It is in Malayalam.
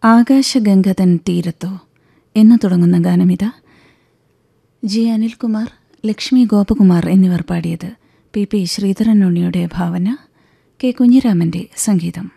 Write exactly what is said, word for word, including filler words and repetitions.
ആകാശഗംഗതൻ തീരത്തോ എന്ന് തുടങ്ങുന്ന ഗാനമിത ജി അനിൽകുമാർ, ലക്ഷ്മി ഗോപകുമാർ എന്നിവർ പാടിയത്. പി പി ശ്രീധരൻ ഉണ്ണിയുടെ ഭാവന, കെ കുഞ്ഞിരാമൻ്റെ സംഗീതം.